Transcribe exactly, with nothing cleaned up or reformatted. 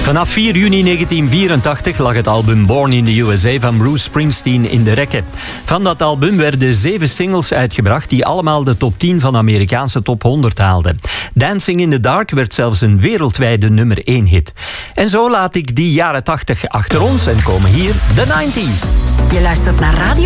Vanaf vier juni negentien vierentachtig lag het album Born in the U S A van Bruce Springsteen in de rekken. Van dat album werden zeven singles uitgebracht die allemaal de top tien van de Amerikaanse top honderd haalden. Dancing in the Dark werd zelfs een wereldwijde nummer één hit. En zo laat ik die jaren tachtig achter ons en komen hier de nineties. Je luistert naar Radio